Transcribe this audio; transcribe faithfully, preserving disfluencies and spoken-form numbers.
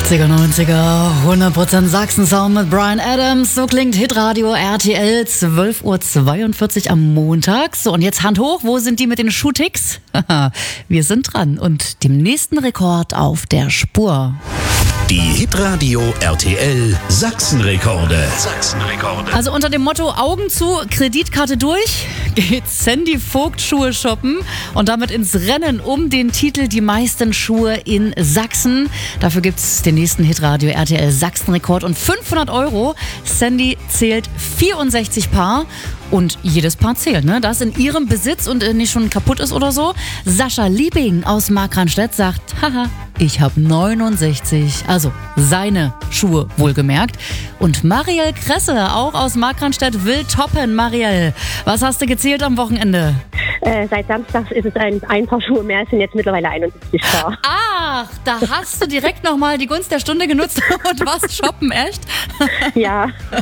achtziger, neunziger, hundert Prozent Sachsen-Sound mit Bryan Adams. So klingt Hitradio R T L, zwölf Uhr zweiundvierzig am Montag. So, und jetzt Hand hoch, wo sind die mit den Schuhticks? Wir sind dran und dem nächsten Rekord auf der Spur. Die Hitradio R T L Sachsenrekorde. Sachsenrekorde. Also unter dem Motto Augen zu, Kreditkarte durch, geht Sandy Vogt Schuhe shoppen und damit ins Rennen um den Titel Die meisten Schuhe in Sachsen. Dafür gibt's den nächsten Hitradio R T L Sachsenrekord und fünfhundert Euro. Sandy zählt vierundsechzig Paar. Und jedes Paar zählt, ne? Das in ihrem Besitz und nicht schon kaputt ist oder so. Sascha Liebing aus Markranstädt sagt, haha, ich habe neunundsechzig, also seine Schuhe wohlgemerkt. Und Marielle Kresse, auch aus Markranstädt, will toppen. Marielle, was hast du gezählt am Wochenende? Äh, seit Samstag ist es ein, ein Paar Schuhe mehr, es sind jetzt mittlerweile einundsiebzig Paar. Ach, da hast du direkt nochmal die Gunst der Stunde genutzt und warst shoppen, echt? Ja.